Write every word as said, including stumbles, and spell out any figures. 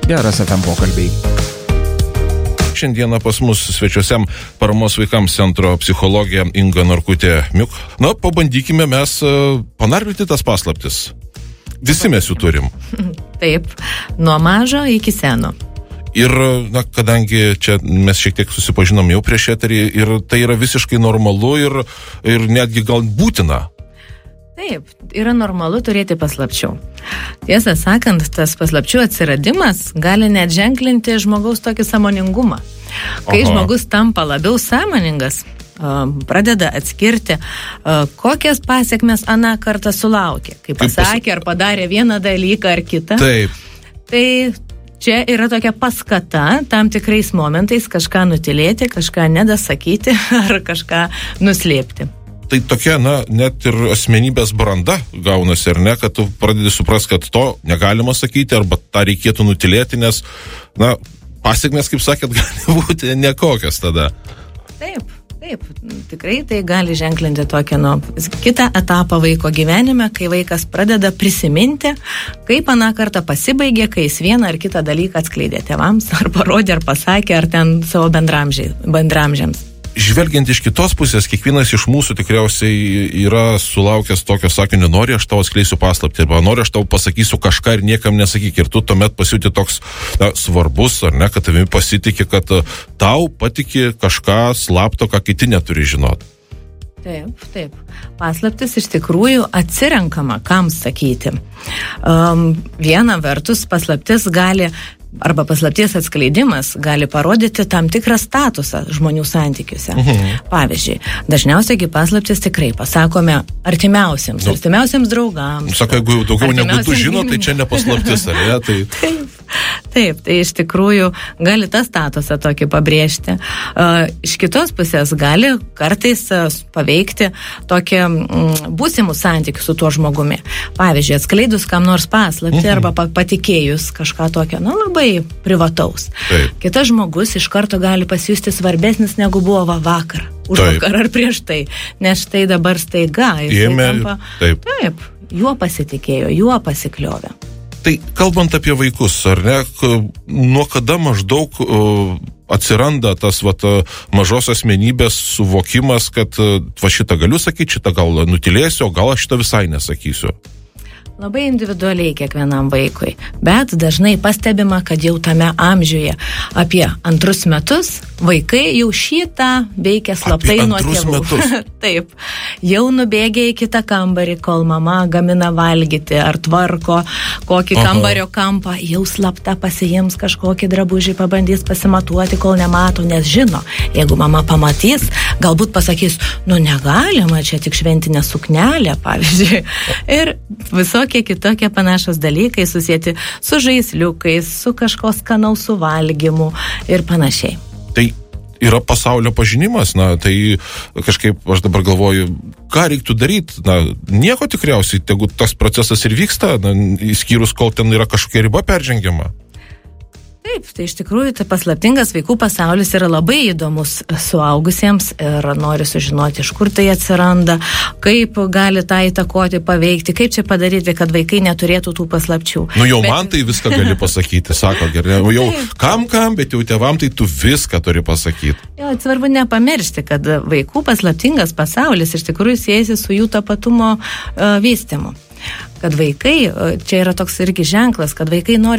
Geras F M pokalbiai. Šiandieną pas mus svečiuose paramos vaikams centro psichologija Inga Norkutė-Miuk. Na, pabandykime mes panarplioti tas paslaptis. Visi mes jų turim. Taip, nuo mažo iki seno. Ir, na, kadangi čia mes šiek tiek susipažinom jau prieš eterį ir tai yra visiškai normalu ir, ir netgi gal būtina. Taip, yra normalu turėti paslapčių. Tiesą sakant, tas paslapčių atsiradimas gali net ženklinti žmogaus tokį sąmoningumą. Kai Aha. žmogus tampa labiau sąmoningas, pradeda atskirti, kokias pasiekmes aną kartą sulaukė. Kai pasakė ar padarė vieną dalyką ar kitą. Taip. Tai čia yra tokia paskata tam tikrais momentais kažką nutilėti, kažką nedasakyti ar kažką nuslėpti. Tai tokia, na, net ir asmenybės branda gaunasi, ar ne, kad tu pradedi supras, kad to negalima sakyti arba tą reikėtų nutilėti, nes, na, pasiekmes, kaip sakėt, gali būti nekokias tada. Taip. Taip, tikrai tai gali ženklinti tokią nu, kitą etapą vaiko gyvenime, kai vaikas pradeda prisiminti, kaip aną kartą pasibaigė, kai jis vieną ar kitą dalyką atskleidė tėvams, ar parodė, ar pasakė, ar ten savo bendramžiams. Žvelgiant iš kitos pusės, kiekvienas iš mūsų tikriausiai yra sulaukęs tokio sakinio, nori aš tau atskleisiu paslaptį, arba nori aš tau pasakysiu kažką ir niekam nesakyk. Ir tu tuomet pasiūti toks na, svarbus, ar ne, kad tavimi pasitikė, kad tau patikė kažką slapto, ką kiti neturi žinoti. Taip, taip. Paslaptis iš tikrųjų atsirenkama, kam sakyti. Um, viena vertus, paslaptis gali arba paslapties atskleidimas gali parodyti tam tikrą statusą žmonių santykiuose. Mhm. Pavyzdžiui, dažniausiai paslaptis tikrai pasakome artimiausiams, nu, artimiausiams draugams. Sako, jeigu daugiau negu tu žino, tai čia ne paslaptis, ar ne? Tai... Taip, taip, tai iš tikrųjų gali tą statusą tokį pabrėžti. Uh, iš kitos pusės gali kartais uh, paveikti tokį mm, būsimų santykių su tuo žmogumi. Pavyzdžiui, atskleidus kam nors paslaptį mhm. arba patikėjus kažką tokio, nu labai privataus. Taip. Kitas žmogus iš karto gali pasijusti svarbesnis negu buvo vakar, už taip. vakar ar prieš tai, nes štai dabar staiga jis Ėmė, tampa, taip. taip, juo pasitikėjo, juo pasikliovė. Tai kalbant apie vaikus, ar ne, nuo kada maždaug uh, atsiranda tas vat, mažos asmenybės suvokimas, kad uh, va šitą galiu sakyti, šitą gal nutilėsiu, o gal aš šitą visai nesakysiu? Labai individualiai kiekvienam vaikui, bet dažnai pastebima, kad jau tame amžiuje apie antrus metus vaikai jau šitą veikia slaptai nuo tėvų. Taip, jau nubėgia į kitą kambarį, kol mama gamina valgyti ar tvarko kokį Aha. kambario kampą, jau slapta pasiims kažkokį drabužį, pabandys pasimatuoti, kol nemato, nes žino, jeigu mama pamatys, galbūt pasakys, nu negalima, čia tik šventinė suknelė, pavyzdžiui, ir visokie kitokie panašus dalykai susijęti su žaisliukais, su kažko skanaus suvalgymu ir panašiai. Tai yra pasaulio pažinimas, na, tai kažkaip aš dabar galvoju, ką reiktų daryti, na, nieko tikriausiai, tegu tas procesas ir vyksta, na, įskyrus, kol ten yra kažkokia riba peržengiama. Taip, tai iš tikrųjų tai paslaptingas vaikų pasaulis yra labai įdomus suaugusiems ir nori sužinoti, iš kur tai atsiranda, kaip gali tą įtakoti, paveikti, kaip čia padaryti, kad vaikai neturėtų tų paslapčių. Nu jau bet... man tai viską gali pasakyti, sako gerai, jau kam kam, bet jau tėvam tai tu viską turi pasakyti. Jo, svarbu nepamiršti, kad vaikų paslaptingas pasaulis iš tikrųjų siejasi su jų tapatumo uh, vystymu. Kad vaikai, čia yra toks irgi ženklas, kad vaikai nori